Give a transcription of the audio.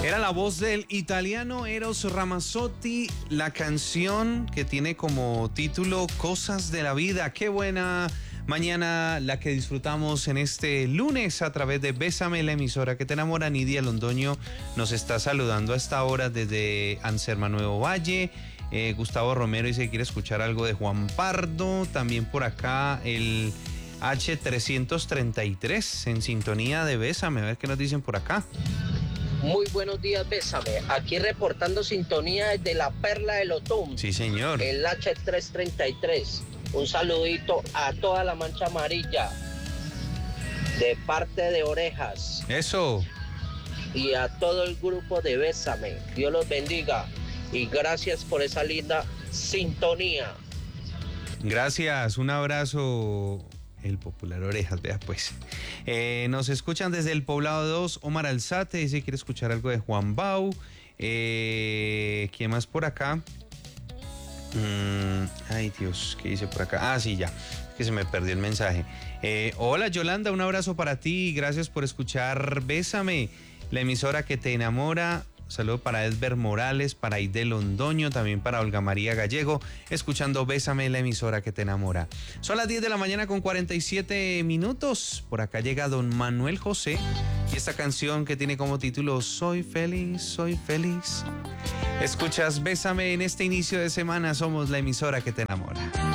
Era la voz del italiano Eros Ramazzotti, la canción que tiene como título Cosas de la Vida. Qué buena mañana la que disfrutamos en este lunes a través de Bésame, la emisora que te enamora. Nidia Londoño nos está saludando a esta hora desde Anserma Nuevo Valle. Gustavo Romero dice que quiere escuchar algo de Juan Pardo. También por acá el H333 en sintonía de Bésame. A ver qué nos dicen por acá. Muy buenos días, Bésame. Aquí reportando sintonía desde la Perla del Otón. Sí, señor. El H333. Un saludito a toda la Mancha Amarilla de parte de Orejas. Eso. Y a todo el grupo de Bésame. Dios los bendiga. Y gracias por esa linda sintonía. Gracias, un abrazo. El popular Orejas, vea pues. Nos escuchan desde el Poblado 2, Omar Alzate, dice que quiere escuchar algo de Juan Bau. ¿Quién más por acá? Ay Dios, ¿qué dice por acá? Ah, sí, ya, que se me perdió el mensaje. Hola Yolanda, un abrazo para ti, gracias por escuchar Bésame, la emisora que te enamora. Saludo para Edber Morales, para Aide Londoño, también para Olga María Gallego, escuchando Bésame, la emisora que te enamora. Son las 10 de la mañana con 47 minutos. Por acá llega don Manuel José y esta canción que tiene como título Soy feliz, soy feliz. Escuchas Bésame en este inicio de semana, somos la emisora que te enamora.